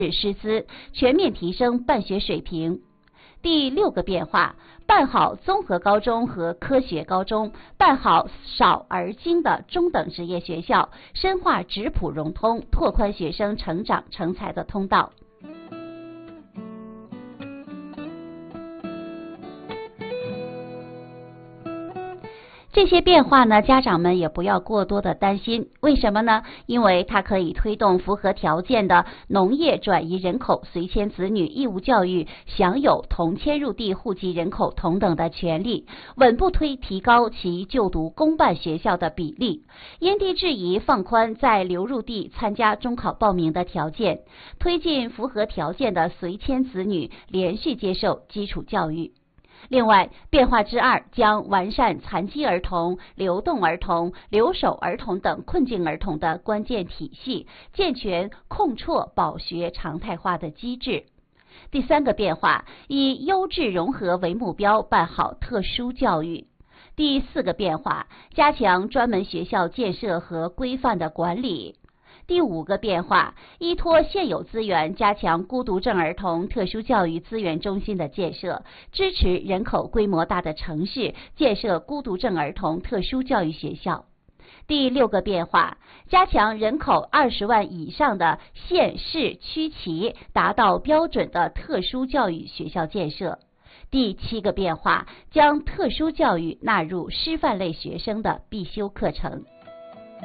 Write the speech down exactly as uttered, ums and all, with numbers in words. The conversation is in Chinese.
师资，全面提升办学水平。第六个变化，办好综合高中和科学高中，办好少而精的中等职业学校，深化质朴融通，拓宽学生成长成才的通道。这些变化呢，家长们也不要过多的担心。为什么呢？因为它可以推动符合条件的农业转移人口随迁子女义务教育享有同迁入地户籍人口同等的权利，稳步推提高其就读公办学校的比例，因地制宜放宽在留入地参加中考报名的条件，推进符合条件的随迁子女连续接受基础教育。另外，变化之二将完善残疾儿童、流动儿童、留守儿童等困境儿童的关键体系，健全控辍保学常态化的机制。第三个变化，以优质融合为目标，办好特殊教育。第四个变化，加强专门学校建设和规范的管理。第五个变化，依托现有资源，加强孤独症儿童特殊教育资源中心的建设，支持人口规模大的城市建设孤独症儿童特殊教育学校。第六个变化，加强人口二十万以上的县市区级达到标准的特殊教育学校建设。第七个变化，将特殊教育纳入师范类学生的必修课程。